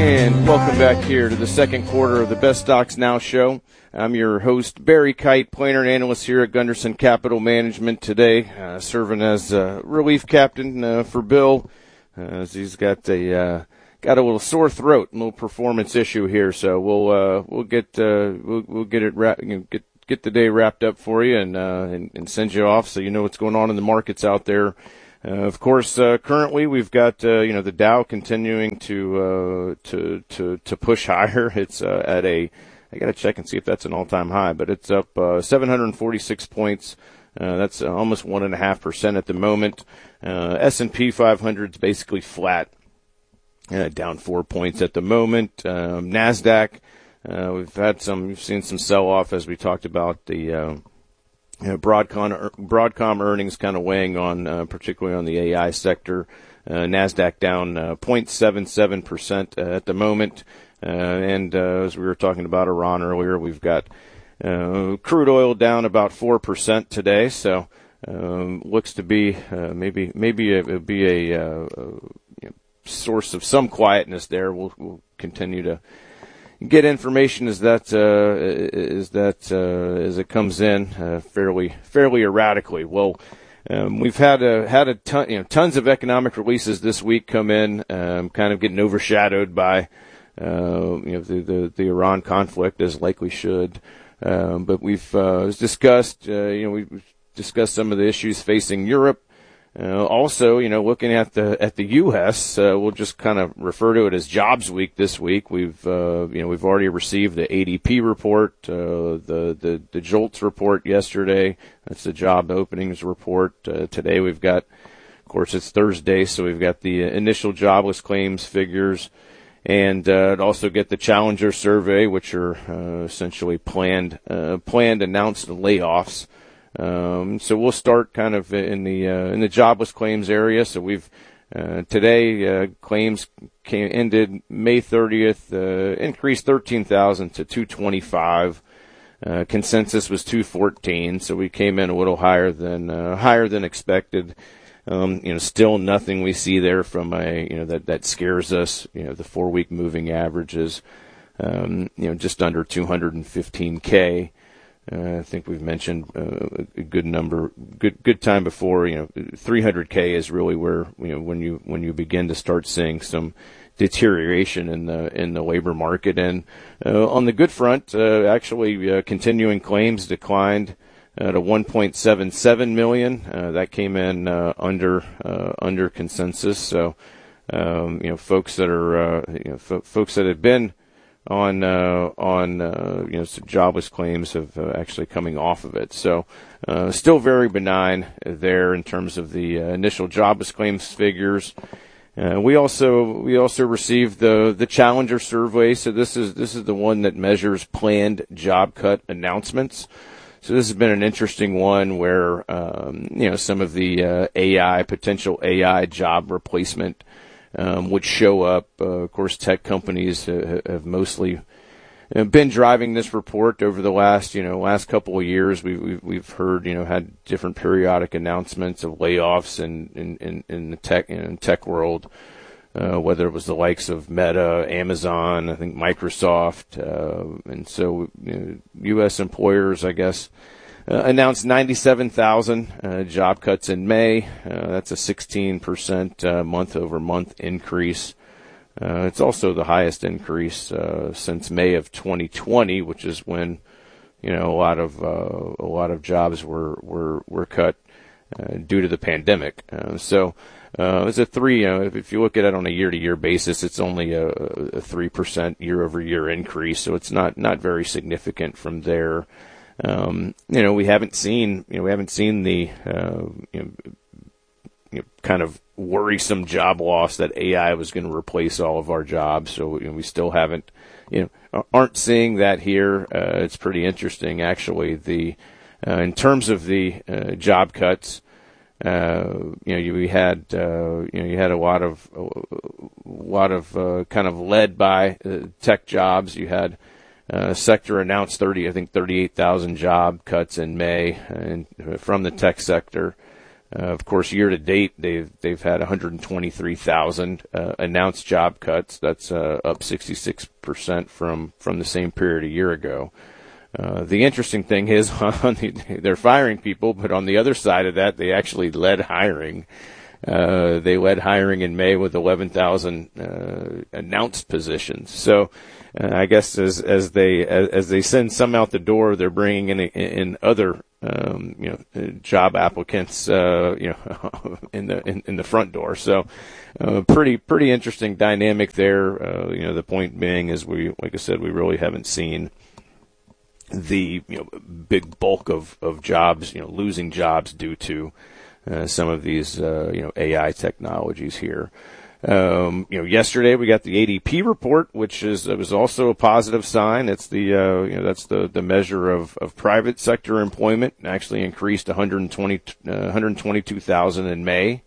And welcome back here to the second quarter of the Best Stocks Now show. I'm your host, Barry Kite, planner and analyst here at Gunderson Capital Management today, serving as relief captain for Bill, as he's got a little sore throat, a little performance issue here. So we'll get it get the day wrapped up for you and send you off so you know what's going on in the markets out there. Of course, currently we've got the Dow continuing to push higher. It's I got to check and see if that's an all-time high, but it's up 746 points. That's almost 1.5% at the moment. S&P 500 is basically flat, down 4 points at the moment. Nasdaq, we've seen some sell-off as we talked about the Broadcom earnings kind of weighing on, particularly on the AI sector. Nasdaq down 0.77% at the moment. And as we were talking about Iran earlier, we've got crude oil down about 4% today. So looks to be maybe it would be a source of some quietness there. We'll continue to get information as it comes in fairly erratically. Well, we've had a ton, tons of economic releases this week come in, kind of getting overshadowed by the Iran conflict, as likely should. But we've discussed we've discussed some of the issues facing Europe. Also, looking at the U.S., we'll just kind of refer to it as Jobs Week this week. We've already received the ADP report, the JOLTS report yesterday. That's the job openings report. Today we've got, of course, it's Thursday, so we've got the initial jobless claims figures, and also get the Challenger survey, which are essentially planned announced layoffs. So we'll start kind of in the jobless claims area. So we've today claims ended May 30th, increased 13,000 to 225. Consensus was 214, so we came in a little higher than expected. Still nothing we see there from that scares us. The 4-week moving averages, just under 215K. I think we've mentioned a good number, good time before. 300K is really where when you begin to start seeing some deterioration in the labor market. And on the good front, actually continuing claims declined to 1.77 million. That came in under consensus. So folks that are folks that have been on some jobless claims have actually coming off of it. So still very benign there in terms of the initial jobless claims figures. We also received the Challenger survey. So this is the one that measures planned job cut announcements. So this has been an interesting one where some of the potential AI job replacement would show up. Of course, tech companies have mostly been driving this report over the last couple of years. We've heard, had different periodic announcements of layoffs in the tech world, whether it was the likes of Meta, Amazon, I think Microsoft, and so U.S. employers, I guess, announced 97,000 job cuts in May. That's a 16% month-over-month increase. It's also the highest increase since May of 2020, which is when a lot of jobs were cut due to the pandemic. So it's a three. If you look at it on a year-to-year basis, it's only a 3% year-over-year increase. So it's not very significant from there. We haven't seen the kind of worrisome job loss that AI was going to replace all of our jobs. So we still aren't seeing that here. It's pretty interesting, actually. In terms of the job cuts, you had a lot of kind of led by tech jobs. You had sector announced 38,000 job cuts in May from the tech sector. Of course, year to date, they've had 123,000 announced job cuts. That's up 66% from the same period a year ago. The interesting thing is they're firing people, but on the other side of that, they actually led hiring. They led hiring in May with 11,000 announced positions. So I guess as they send some out the door, they're bringing in other job applicants in the front door. So pretty interesting dynamic there. The point being is like I said, we really haven't seen the big bulk of jobs, losing jobs due to some of these AI technologies here. Yesterday we got the ADP report, which was also a positive sign. It's that's the measure of private sector employment. It actually increased 122,000 in May.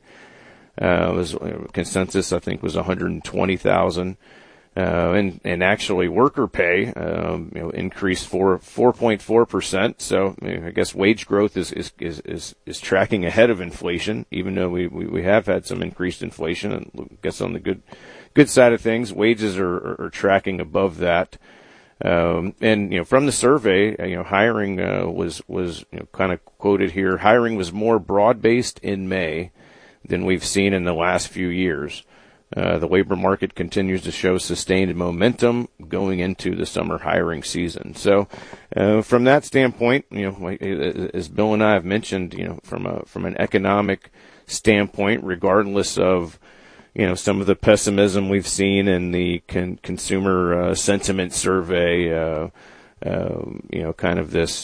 Consensus I think was 120,000. And actually worker pay, increased 4.4%. So I guess wage growth is tracking ahead of inflation, even though we have had some increased inflation. And I guess on the good side of things, wages are tracking above that. And from the survey, hiring was kind of quoted here. Hiring was more broad-based in May than we've seen in the last few years. The labor market continues to show sustained momentum going into the summer hiring season. So, from that standpoint, as Bill and I have mentioned, from an economic standpoint, regardless of, some of the pessimism we've seen in the consumer sentiment survey, kind of this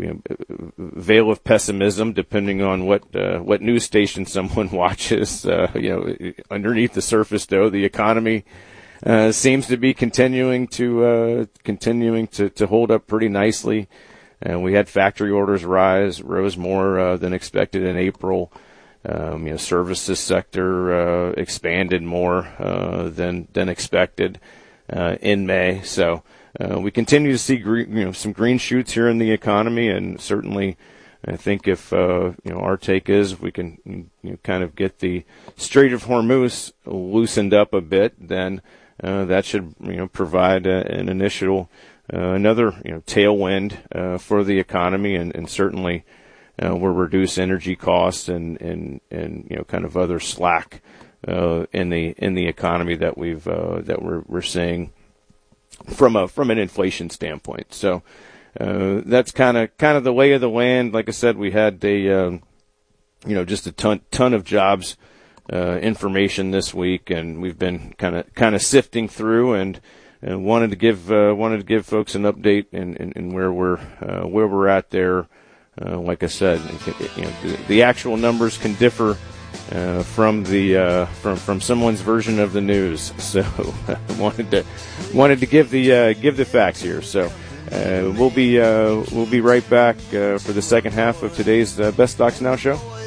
veil of pessimism, depending on what news station someone watches. Underneath the surface, though, the economy seems to be continuing to hold up pretty nicely. We had factory orders rose more than expected in April. Services sector expanded more than expected in May. So. We continue to see some green shoots here in the economy, and certainly I think if our take is if we can kind of get the Strait of Hormuz loosened up a bit, then that should provide an initial another tailwind for the economy, and certainly will reduce energy costs and kind of other slack in the economy that we're seeing from an inflation standpoint. So that's kind of the lay of the land. Like I said, we had just a ton of jobs information this week, and we've been kind of sifting through and wanted to give folks an update in where we're at there. Like I said, the actual numbers can differ from someone's version of the news. So wanted to give the facts here. So we'll be right back for the second half of today's Best Stocks Now show.